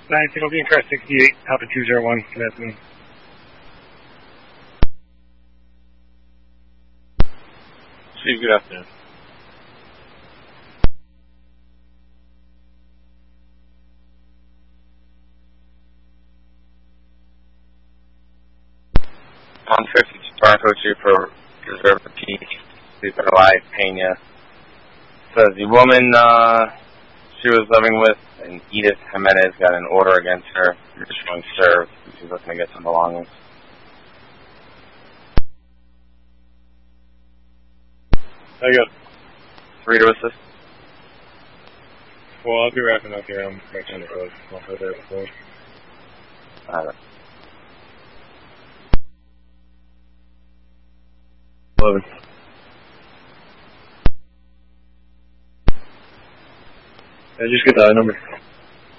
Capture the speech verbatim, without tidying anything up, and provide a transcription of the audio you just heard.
nine Signal Being Car sixty-eight, Alpha two zero one, good afternoon. Steve, good afternoon. one fifty-two Bronco two for Reserve Peak, Super Live, Pena. Says the woman uh, she was living with, and Edith Jimenez, got an order against her. She's showing served. She's looking to get some belongings. I got Three to assist. Well, I'll be wrapping up here. I'm right on the road. I'll go there before. Uh, eleven. I just get the number.